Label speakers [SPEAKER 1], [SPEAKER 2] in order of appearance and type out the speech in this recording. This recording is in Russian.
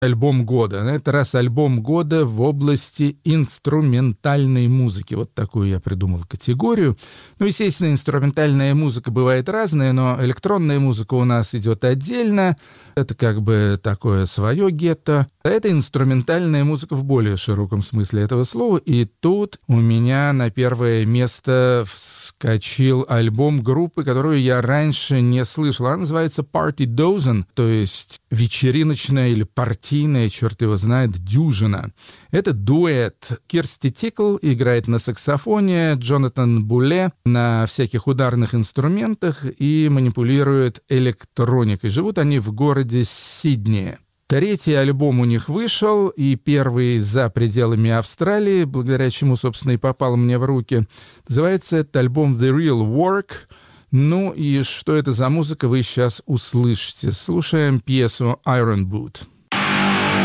[SPEAKER 1] альбом года. На этот раз альбом года в области инструментальной музыки. Вот такую я придумал категорию. Ну, естественно, инструментальная музыка бывает разная, но электронная музыка у нас идет отдельно. Это как бы такое свое гетто. Это инструментальная музыка в более широком смысле этого слова. И тут у меня на первое место вскочил альбом группы, которую я раньше не слышал. Она называется Party Dozen, то есть вечериночная или партийная, черт его знает, дюжина. Это дуэт. Кирсти Тикл играет на саксофоне, Джонатан Буле на всяких ударных инструментах и манипулирует электроникой. Живут они в городе Сиднее. Третий альбом у них вышел, и первый за пределами Австралии, благодаря чему, собственно, и попал мне в руки. Называется этот альбом «The Real Work». Ну и что это за музыка, вы сейчас услышите. Слушаем пьесу «Iron Boot».